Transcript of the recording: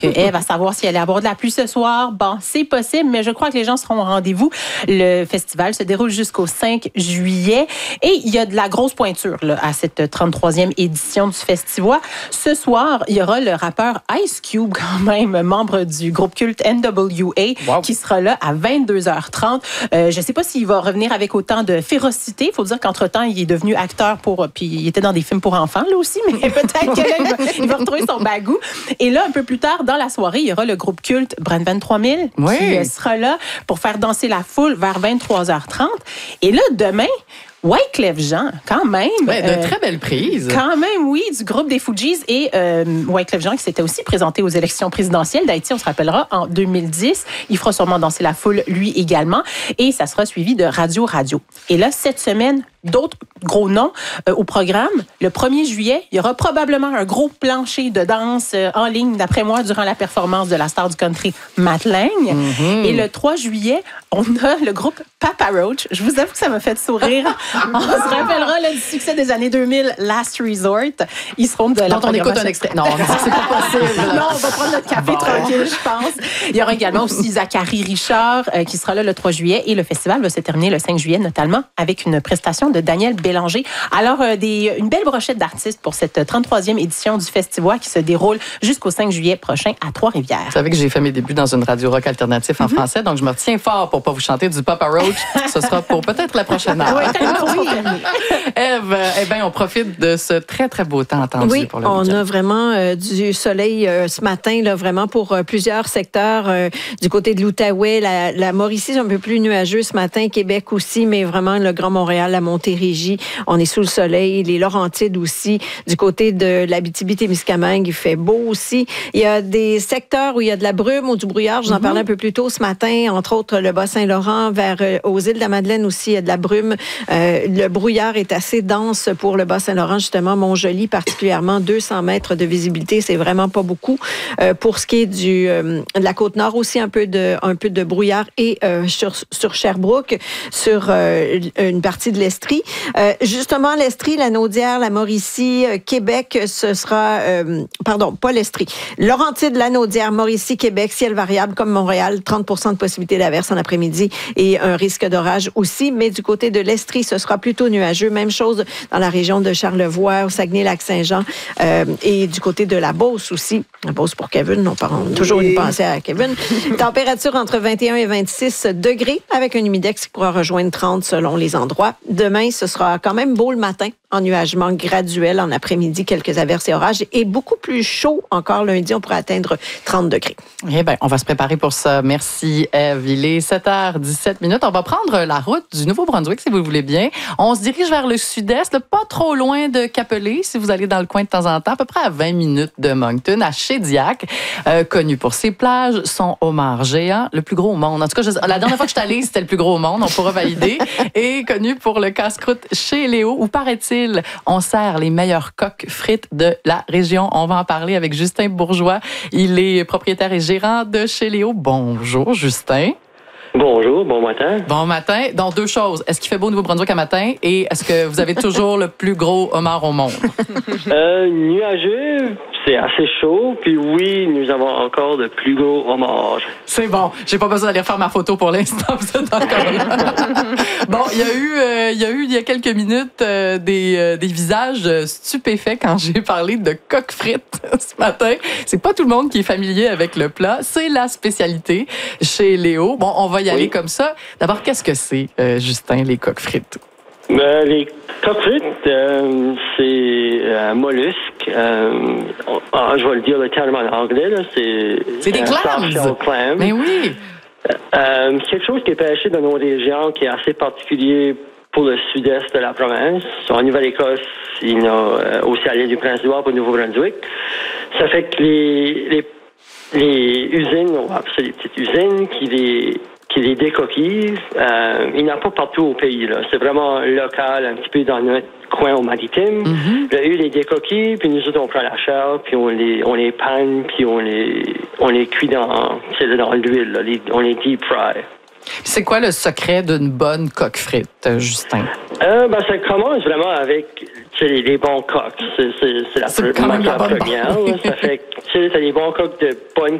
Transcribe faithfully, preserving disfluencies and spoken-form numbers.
Ève, à savoir si elle allait avoir de la pluie ce soir. Bon, c'est possible, mais je crois que les gens seront au rendez-vous. Le festival se déroule jusqu'au cinq juillet et il y a de la grosse pointure là, à cette trente-troisième édition du festival. Ce soir, il y aura le rappeur Ice Cube, quand même, membre du groupe culte N W A, wow. qui sera là à vingt-deux heures trente. Euh, je ne sais pas s'il va revenir avec autant de férocité. Il faut dire qu'entre-temps, il est devenu acteur pour... Puis il était dans des films pour enfants, là aussi, mais peut-être qu'il va, il va retrouver son bagou. Et là, un peu plus tard, dans la soirée, il y aura le groupe culte Brenvan trois mille oui. qui sera là pour faire danser la foule vers vingt-trois heures trente. Et là, demain... Wyclef Jean, quand même. Ouais, de euh, très belles prises. Quand même, oui, du groupe des Fujis. Et euh, Wyclef Jean, qui s'était aussi présenté aux élections présidentielles d'Haïti, on se rappellera, en deux mille dix. Il fera sûrement danser la foule, lui également. Et ça sera suivi de Radio Radio. Et là, cette semaine, d'autres gros noms euh, au programme. Le premier juillet, il y aura probablement un gros plancher de danse euh, en ligne, d'après moi, durant la performance de la star du country, Matt Lang. Mm-hmm. Et le trois juillet, on a le groupe Papa Roach. Je vous avoue que ça m'a fait sourire. On se rappellera là, du succès des années deux mille, Last Resort. Ils seront de la Quand on écoute un extrait. Non, c'est pas possible. Non, on va prendre notre café bon. tranquille, je pense. Il y aura également aussi Zachary Richard euh, qui sera là le trois juillet. Et le festival va se terminer le cinq juillet, notamment avec une prestation de Daniel Bélanger. Alors, euh, des, une belle brochette d'artistes pour cette trente-troisième édition du festival qui se déroule jusqu'au cinq juillet prochain à Trois-Rivières. Vous savez que j'ai fait mes débuts dans une radio rock alternatif en mm-hmm. français, donc je me retiens fort pour pas vous chanter du Papa Roach. Ce sera pour peut-être la prochaine heure. Oui, Ève, eh bien, on profite de ce très, très beau temps entendu oui, pour le on week-end. a vraiment euh, du soleil euh, ce matin, là, vraiment pour euh, plusieurs secteurs. Euh, du côté de l'Outaouais, la, la Mauricie, c'est un peu plus nuageux ce matin. Québec aussi, mais vraiment le Grand Montréal, la Montérégie, on est sous le soleil. Les Laurentides aussi. Du côté de l'Abitibi-Témiscamingue, il fait beau aussi. Il y a des secteurs où il y a de la brume ou du brouillard. Je vous en mm-hmm. parlais un peu plus tôt ce matin. Entre autres, le Bas-Saint-Laurent, vers euh, aux îles de la Madeleine aussi, il y a de la brume. Euh, le brouillard est assez dense pour le Bas-Saint-Laurent, justement, Montjoly particulièrement, deux cents mètres de visibilité, c'est vraiment pas beaucoup. Euh, pour ce qui est du, euh, de la Côte-Nord aussi, un peu de, un peu de brouillard et euh, sur, sur Sherbrooke, sur euh, une partie de l'Estrie. Euh, justement, l'Estrie, la Naudière, la Mauricie, euh, Québec, ce sera, euh, pardon, pas l'Estrie, Laurentides, la Naudière, Mauricie, Québec, ciel variable comme Montréal, trente pour cent de possibilité d'averse en après-midi et un risque d'orage aussi, mais du côté de l'Estrie, ce sera plutôt nuageux. Même chose dans la région de Charlevoix, au Saguenay-Lac-Saint-Jean euh, et du côté de la Beauce aussi. La Beauce pour Kevin, on parle oui. toujours une pensée à Kevin. Température entre vingt et un et vingt-six degrés avec un humidex qui pourra rejoindre trente selon les endroits. Demain, ce sera quand même beau le matin. Ennuagement graduel en après-midi, quelques averses et orages et beaucoup plus chaud encore lundi. On pourrait atteindre trente degrés. Eh bien, on va se préparer pour ça. Merci, Ève. Il est sept heures dix-sept minutes. On va prendre la route du Nouveau-Brunswick, si vous le voulez bien. On se dirige vers le sud-est, pas trop loin de Capelé, si vous allez dans le coin de temps en temps, à peu près à vingt minutes de Moncton, à Shediac, euh, connu pour ses plages, son homard géant, le plus gros au monde. En tout cas, je, la dernière fois que je suis allée, c'était le plus gros au monde, on pourra valider. Et connu pour le casse-croûte chez Léo, où paraît-il, on sert les meilleures coques frites de la région. On va en parler avec Justin Bourgeois. Il est propriétaire et gérant de chez Léo. Bonjour, Justin. Bonjour, bon matin. Bon matin. Donc, deux choses. Est-ce qu'il fait beau au Nouveau-Brunswick à matin? Et est-ce que vous avez toujours le plus gros homard au monde? Euh, nuageux, c'est assez chaud. Puis oui, nous avons encore de plus gros homards. C'est bon. J'ai pas besoin d'aller refaire ma photo pour l'instant. Vous êtes encore là. Bon, il y a eu, euh, il y a eu, il y a quelques minutes, euh, des, euh, des visages stupéfaits quand j'ai parlé de coques frites ce matin. C'est pas tout le monde qui est familier avec le plat. C'est la spécialité chez Léo. Bon, on va y aller oui. comme ça. D'abord, qu'est-ce que c'est, euh, Justin, les coques frites? Ben, les coques frites, euh, c'est un mollusque. Euh, oh, je vais le dire le terme en anglais. Là, c'est, c'est des clams. Clam. Mais oui. Euh, c'est quelque chose qui est pêché dans nos régions, qui est assez particulier pour le sud-est de la province. En Nouvelle-Écosse, il y a euh, aussi à l'île du Prince-Édouard pour le Nouveau-Brunswick. Ça fait que les, les, les usines, on va appeler ça des petites usines, qui les qui les décoquillent. Euh, il n'y en a pas partout au pays. Là. C'est vraiment local, un petit peu dans notre coin au maritime. Mm-hmm. Là, eux, les décoquillent, puis nous autres, on prend la chair, puis on les, on les panne, puis on les, on les cuit dans, c'est dans l'huile. Là. Les, on les deep fry. C'est quoi le secret d'une bonne coque frite, Justin? Euh, ben, ça commence vraiment avec, c'est des, des bons coqs. C'est, c'est, c'est la, C'est pre- quand même la la bonne première. base. là. Ça fait que, tu sais, t'as des bons coqs de bonne